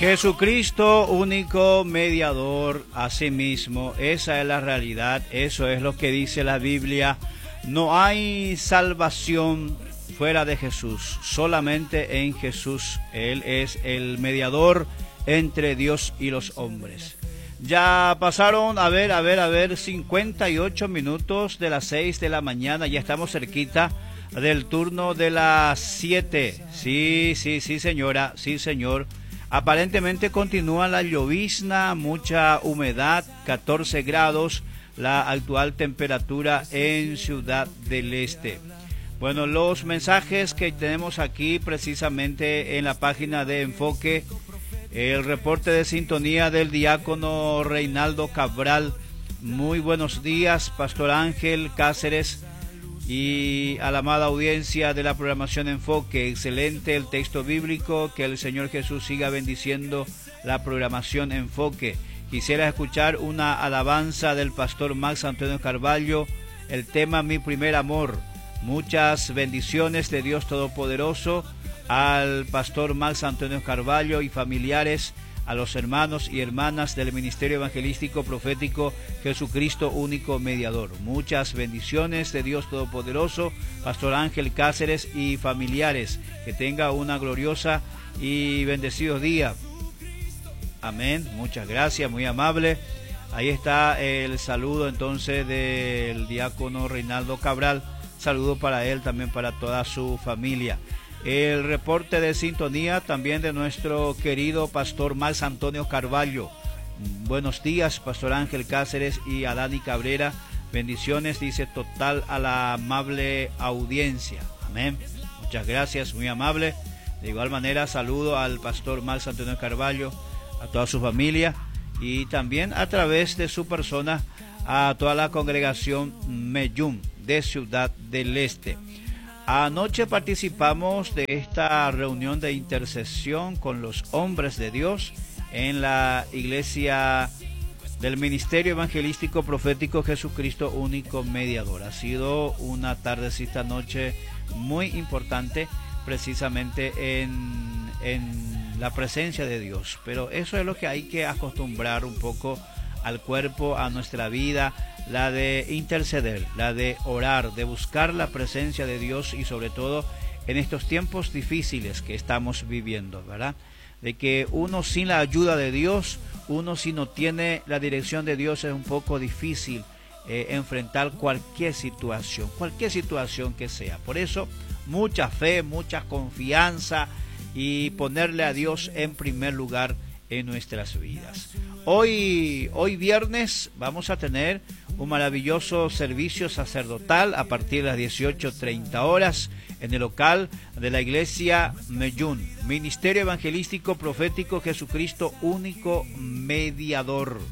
Jesucristo, único mediador, asimismo, esa es la realidad, eso es lo que dice la Biblia. No hay salvación fuera de Jesús, solamente en Jesús. Él es el mediador entre Dios y los hombres. Ya pasaron, 58 minutos de las 6 de la mañana, ya estamos cerquita del turno de las 7. Sí, señora, sí, señor. Aparentemente continúa la llovizna, mucha humedad, 14 grados, la actual temperatura en Ciudad del Este. Bueno, los mensajes que tenemos aquí precisamente en la página de Enfoque, el reporte de sintonía del diácono Reinaldo Cabral. Muy buenos días, Pastor Ángel Cáceres, y a la amada audiencia de la programación Enfoque. Excelente el texto bíblico, que el Señor Jesús siga bendiciendo la programación Enfoque. Quisiera escuchar una alabanza del pastor Max Antonio Carvalho, el tema Mi Primer Amor. Muchas bendiciones de Dios Todopoderoso al pastor Max Antonio Carvalho y familiares, a los hermanos y hermanas del Ministerio Evangelístico Profético Jesucristo, único mediador. Muchas bendiciones de Dios Todopoderoso, Pastor Ángel Cáceres y familiares. Que tenga una gloriosa y bendecido día. Amén. Muchas gracias, muy amable. Ahí está el saludo entonces del diácono Reinaldo Cabral. Saludo para él, también para toda su familia. El reporte de sintonía también de nuestro querido pastor Max Antonio Carvalho. Buenos días, Pastor Ángel Cáceres y a Dani Cabrera. Bendiciones, dice, total a la amable audiencia. Amén. Muchas gracias, muy amable. De igual manera, saludo al pastor Max Antonio Carvalho, a toda su familia y también a través de su persona a toda la congregación Meyum de Ciudad del Este. Anoche participamos de esta reunión de intercesión con los hombres de Dios en la iglesia del Ministerio Evangelístico Profético Jesucristo, único mediador. Ha sido una tardecita noche muy importante, precisamente en la presencia de Dios. Pero eso es lo que hay que acostumbrar un poco al cuerpo, a nuestra vida, la de interceder, la de orar, de buscar la presencia de Dios, y sobre todo en estos tiempos difíciles que estamos viviendo, ¿verdad? De que uno sin la ayuda de Dios, uno si no tiene la dirección de Dios, es un poco difícil enfrentar cualquier situación que sea. Por eso, mucha fe, mucha confianza y ponerle a Dios en primer lugar en nuestras vidas. Hoy viernes vamos a tener un maravilloso servicio sacerdotal a partir de las 18:30 horas en el local de la iglesia Meyum, Ministerio Evangelístico Profético Jesucristo, único mediador.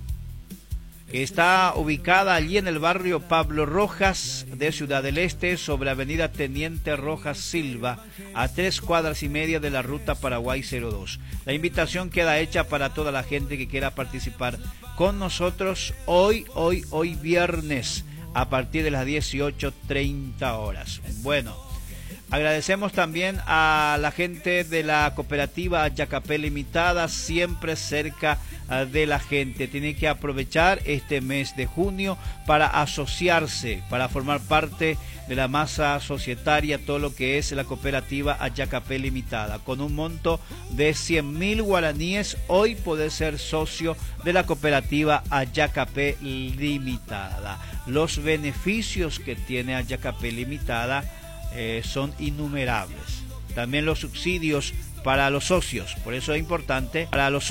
Está ubicada allí en el barrio Pablo Rojas de Ciudad del Este, sobre avenida Teniente Rojas Silva, a 3 cuadras y media de la ruta Paraguay 02. La invitación queda hecha para toda la gente que quiera participar con nosotros hoy viernes, a partir de las 18:30 horas. Bueno, agradecemos también a la gente de la cooperativa Ayacapé Limitada, siempre cerca de la gente. Tiene que aprovechar este mes de junio para asociarse, para formar parte de la masa societaria, todo lo que es la cooperativa Ayacapé Limitada. Con un monto de 100.000 guaraníes, hoy puede ser socio de la cooperativa Ayacapé Limitada. Los beneficios que tiene Ayacapé Limitada son innumerables. También los subsidios para los socios, por eso es importante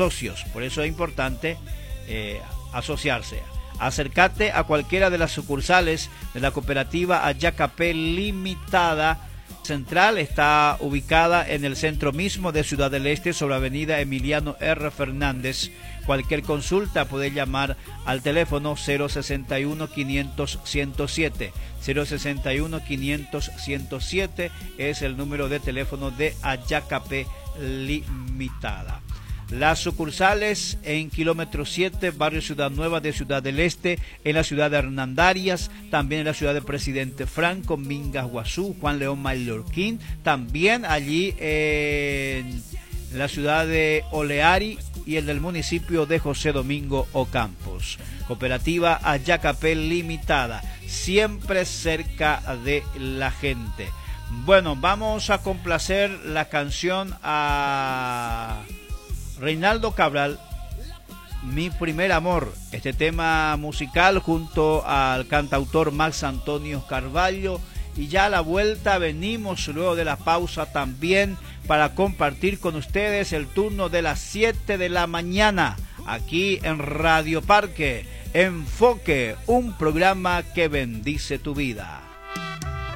asociarse. Acércate a cualquiera de las sucursales de la cooperativa Ayacapé Limitada. Central está ubicada en el centro mismo de Ciudad del Este, sobre avenida Emiliano R. Fernández. Cualquier consulta puede llamar al teléfono 061 500 107. 061 500 107 es el número de teléfono de Ayacapé Limitada. Las sucursales en kilómetro 7, barrio Ciudad Nueva de Ciudad del Este, en la ciudad de Hernandarias, también en la ciudad de Presidente Franco, Mingas Guazú, Juan León Mallorquín, también allí en la ciudad de Oleari, y el del municipio de José Domingo Ocampos. Cooperativa Ayacapel Limitada, siempre cerca de la gente. Bueno, vamos a complacer la canción a Reinaldo Cabral, Mi Primer Amor. Este tema musical junto al cantautor Max Antonio Carvalho. Y ya a la vuelta venimos luego de la pausa también para compartir con ustedes el turno de las 7 de la mañana aquí en Radio Parque. Enfoque, un programa que bendice tu vida.